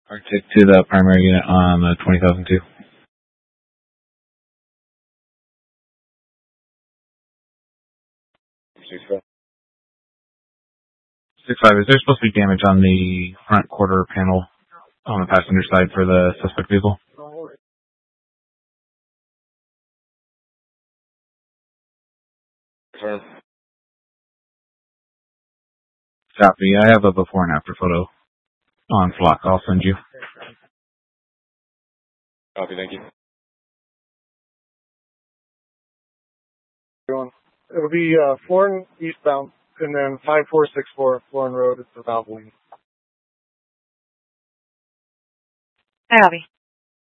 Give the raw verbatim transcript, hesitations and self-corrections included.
Arctic to the primary unit on the twenty thousand two. Six five. Six five. Is there supposed to be damage on the front quarter panel on the passenger side for the suspect vehicle? Sure. Copy. I have a before and after photo on Flock. I'll send you. Copy. Thank you. It'll be uh, Florin eastbound, and then five four six four Florin Road. It's the Valvoline. Copy.